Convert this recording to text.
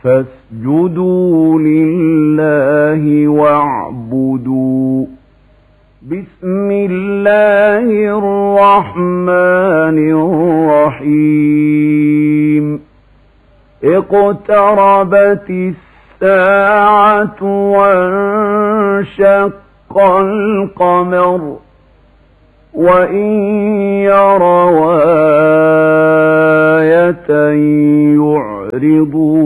فاسجدوا لله واعبدوا. بسم الله الرحمن الرحيم. اقتربت الساعة وانشق القمر وإن يروا آية يعرضوا